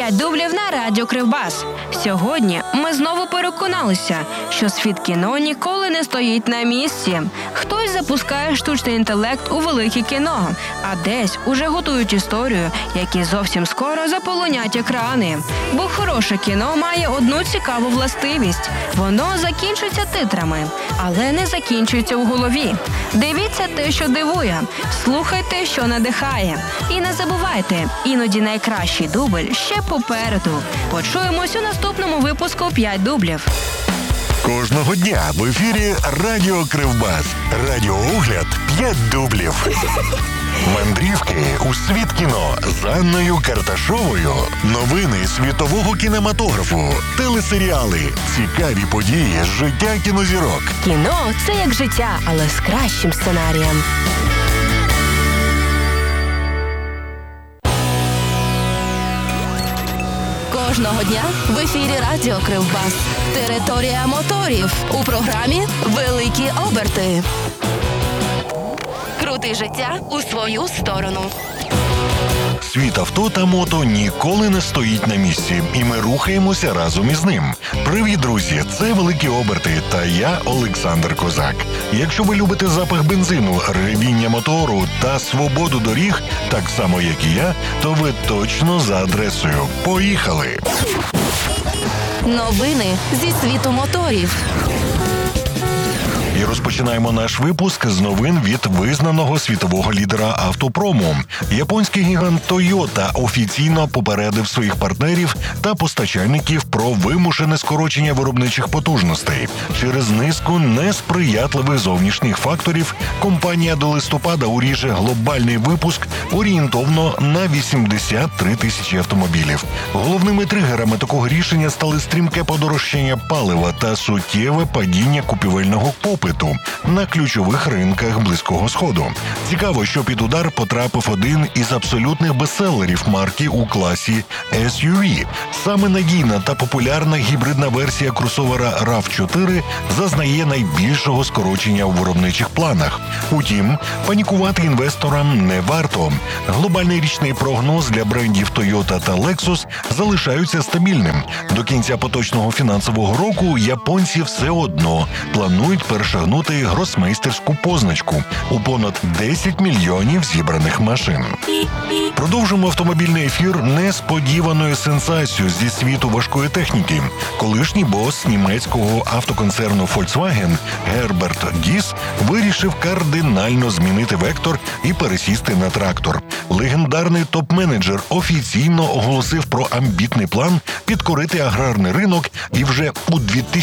5 дублів на радіо Кривбас. Сьогодні ми знову переконалися, що світ кіно ніколи не стоїть на місці. Хтось запускає штучний інтелект у велике кіно, а десь уже готують історію, які зовсім скоро заполонять екрани. Бо хороше кіно має одну цікаву властивість. Воно закінчується титрами, але не закінчується в голові. Дивіться те, що дивує, слухайте, що надихає. І не забувайте, іноді найкращий дубль ще попереду. Почуємось у наступному випуску «5 дублів». Кожного дня в ефірі Радіо Кривбас. Радіоогляд «5 дублів». Мандрівки у світ кіно з Анною Карташовою. Новини світового кінематографу. Телесеріали. Цікаві події з життя кінозірок. Кіно – це як життя, але з кращим сценарієм. Кожного дня в ефірі Радіо Кривбас. Територія моторів. У програмі «Великі оберти». Крути життя у свою сторону. Світ авто та мото ніколи не стоїть на місці, і ми рухаємося разом із ним. Привіт, друзі! Це «Великі оберти» та я, Олександр Козак. Якщо ви любите запах бензину, ревіння мотору та свободу доріг, так само, як і я, то ви точно за адресою. Поїхали! Новини зі світу моторів. І розпочинаємо наш випуск з новин від визнаного світового лідера автопрому. Японський гігант Toyota офіційно попередив своїх партнерів та постачальників про вимушене скорочення виробничих потужностей. Через низку несприятливих зовнішніх факторів компанія до листопада уріже глобальний випуск орієнтовно на 83 тисячі автомобілів. Головними тригерами такого рішення стали стрімке подорожчання палива та суттєве падіння купівельного попиту на ключових ринках Близького Сходу. Цікаво, що під удар потрапив один із абсолютних бестселерів марки у класі SUV. Саме надійна та популярна гібридна версія кросовера RAV4 зазнає найбільшого скорочення у виробничих планах. Утім, панікувати інвесторам не варто. Глобальний річний прогноз для брендів Toyota та Lexus залишаються стабільним. До кінця поточного фінансового року японці все одно планують перешагнути гросмейстерську позначку у понад 10 мільйонів зібраних машин. Продовжимо автомобільний ефір несподіваною сенсацією зі світу важкої техніки. Колишній бос німецького автоконцерну Volkswagen Герберт Діс вирішив кардинально змінити вектор і пересісти на трактор. Легендарний топ-менеджер офіційно оголосив про амбітний план підкорити аграрний ринок і вже у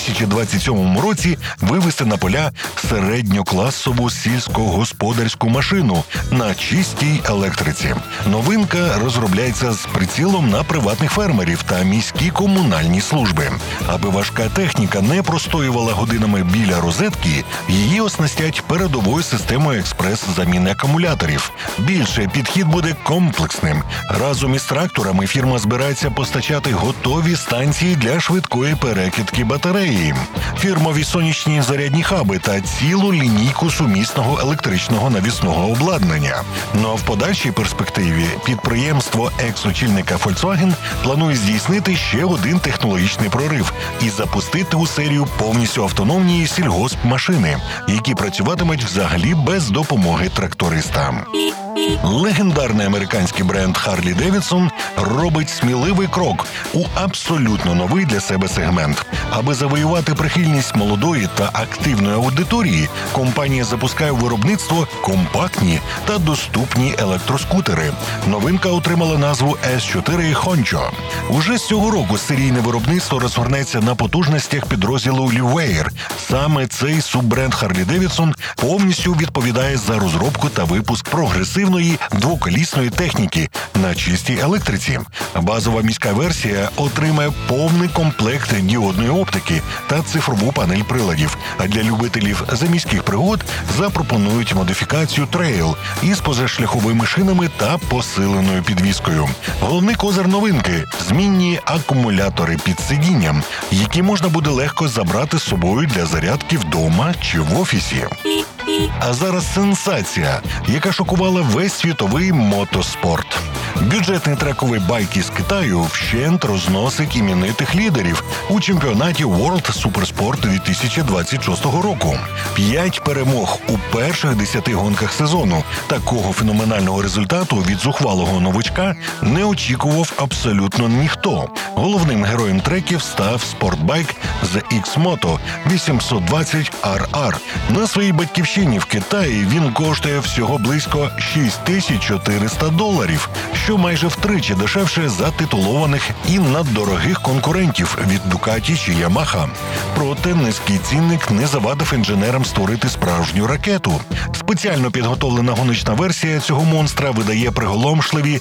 2027 році вивести на поля середньокласову сільськогосподарську машину на чистій електриці. Новинка розробляється з прицілом на приватних фермерів та міські комунальні служби. Аби важка техніка не простоювала годинами біля розетки, її оснастять передовою системою експрес-заміни акумуляторів. Більше, підхід буде комплексним. Разом із тракторами фірма збирається постачати готові станції для швидкої перекидки батареї, фірмові сонячні зарядні хаби та цілу лінійку сумісного електричного навісного обладнання. Ну а в подальшій перспективі підприємство екс-очільника Volkswagen планує здійснити ще один технологічний прорив і запустити у серію повністю автономні сільгоспмашини, які працюватимуть взагалі без допомоги тракториста. Легендарний американський бренд Harley-Davidson робить сміливий крок у абсолютно новий для себе сегмент. Аби завоювати прихильність молодої та активної аудиторії, компанія запускає в виробництво компактні та доступні електроскутери. Новинка отримала назву S4 Honcho. Уже з цього року серійне виробництво розгорнеться на потужностях підрозділу Livewire. Саме цей суббренд Harley-Davidson повністю відповідає за розробку та випуск прогресивної двоколісної техніки на чистій електриці. Базова міська версія отримає повний комплект діодної оптики та цифрову панель приладів. А для любителів заміських пригод запропонують модифікацію Trail із позашляховими шинами та посиленою підвіскою. Головний козир новинки – змінні акумулятори під сидінням, які можна буде легко забрати з собою для зарядки вдома чи в офісі. А зараз сенсація, яка шокувала весь світовий мотоспорт. Бюджетний трековий байк із Китаю вщент розносить іменитих лідерів у чемпіонаті World Supersport 2026 року. 5 перемог у перших 10 гонках сезону. Такого феноменального результату від зухвалого новичка не очікував абсолютно ніхто. Головним героєм треків став спортбайк The X-Moto 820 RR. На своїй батьківщині в Китаї він коштує всього близько $6400, що майже втричі дешевше за титулованих і наддорогих конкурентів від Ducati чи Yamaha. Проте низький цінник не завадив інженерам створити справжню ракету. Спеціально підготовлена гоночна версія цього монстра видає приголомшливі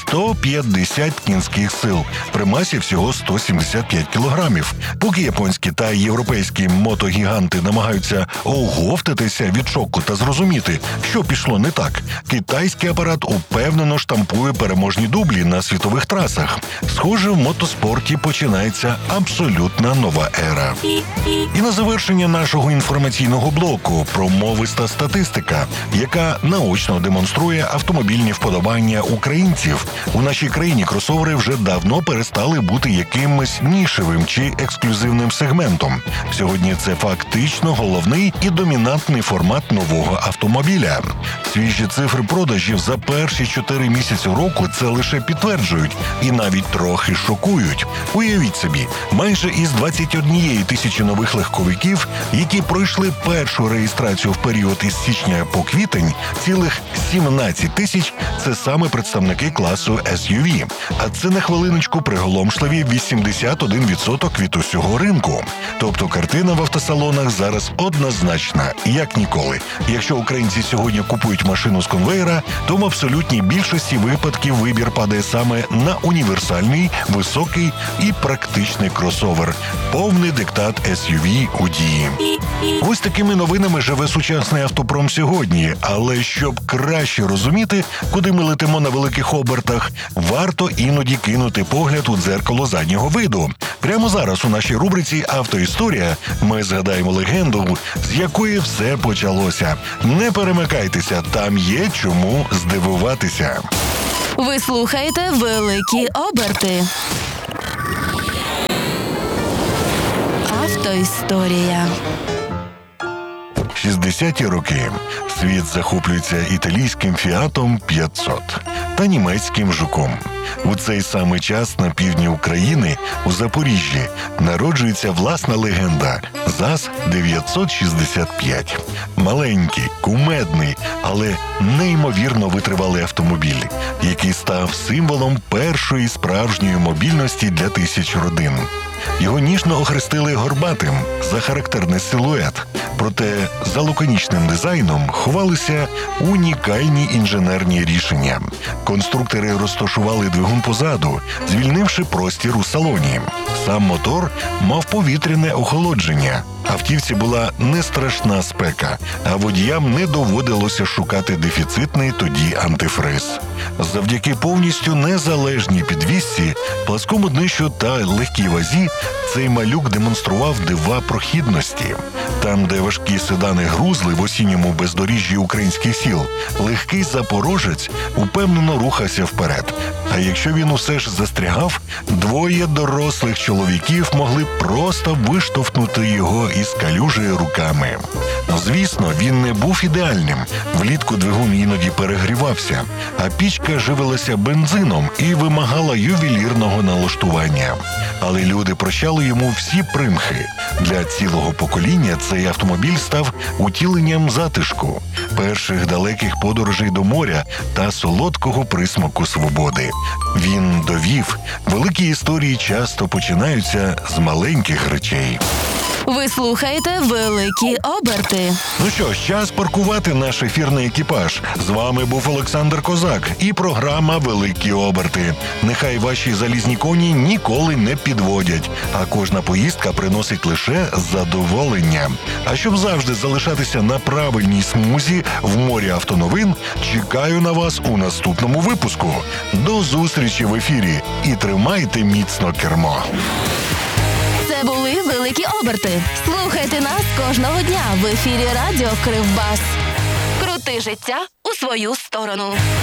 150 кінських сил при масі всього 175 кілограмів. Поки японські та європейські мотогіганти намагаються оговтатися від шоку та зрозуміти, що пішло не так, китайський апарат упевнено штампує переможні дублі на світових трасах. Схоже, в мотоспорті починається абсолютна нова ера. І на завершення нашого інформаційного блоку промовиста статистика, яка наочно демонструє автомобільні вподобання українців. У нашій країні кросовери вже давно перестали бути якимось нішевим чи ексклюзивним сегментом. Сьогодні це фактично головний і домінантний формат нового автомобіля. Свіжі цифри продажів за перші 4 місяці року це лише підтверджують і навіть трохи шокують. Уявіть собі, майже із 21 тисячі нових легковиків, які пройшли першу реєстрацію в період із січня по квітень, цілих 17 тисяч – це саме представники класу SUV. А це на хвилиночку приголомшливі 81% від усього ринку. Тобто картина в автосалонах зараз однозначна, як ніколи. Якщо українці сьогодні купують машину з конвейера, то в абсолютній більшості випадків вибір падає саме на універсальний, високий і практичний кросовер. Повний диктат SUV у дії. Ось такими новинами живе сучасний автопром сьогодні. Але щоб краще розуміти, куди ми летимо на великих обертах, варто іноді кинути погляд у дзеркало заднього виду. Прямо зараз у нашій рубриці «Автоісторія» ми згадаємо легенду, з якої все почалося. Не перемикайтеся, там є чому здивуватися. Ви слухаєте «Великі оберти». Автоісторія. 60-ті роки. Світ захоплюється італійським «Фіатом 500» та німецьким «Жуком». У цей самий час на півдні України, у Запоріжжі, народжується власна легенда ЗАЗ-965. Маленький, кумедний, але неймовірно витривалий автомобіль, який став символом першої справжньої мобільності для тисяч родин. Його ніжно охрестили горбатим за характерний силует. Проте за лаконічним дизайном ховалися унікальні інженерні рішення. Конструктори розташували двигун позаду, звільнивши простір у салоні. Сам мотор мав повітряне охолодження. Автівці була не страшна спека, а водіям не доводилося шукати дефіцитний тоді антифриз. Завдяки повністю незалежній підвісці, пласкому днищу та легкій вазі цей малюк демонстрував дива прохідності. Там, де важкі седани грузли в осінньому бездоріжжі українських сіл, легкий запорожець упевнено рухався вперед. А якщо він усе ж застрягав, двоє дорослих чоловіків могли просто виштовхнути його із калюжі руками. Звісно, він не був ідеальним. Влітку двигун іноді перегрівався, а пічка живилася бензином і вимагала ювелірного налаштування. Але люди прощали йому всі примхи. Для цілого покоління цей автомобіль став утіленням затишку, перших далеких подорожей до моря та солодкого присмаку свободи. Він довів, великі історії часто починаються з маленьких речей. Ви слухаєте «Великі оберти». Ну що ж, час паркувати наш ефірний екіпаж. З вами був Олександр Козак і програма «Великі оберти». Нехай ваші залізні коні ніколи не підводять, а кожна поїздка приносить лише задоволення. А щоб завжди залишатися на правильній смузі в морі автоновин, чекаю на вас у наступному випуску. До зустрічі в ефірі і тримайте міцно кермо. Це були «Великі оберти». Слухайте нас кожного дня в ефірі Радіо Кривбас. Крути життя у свою сторону.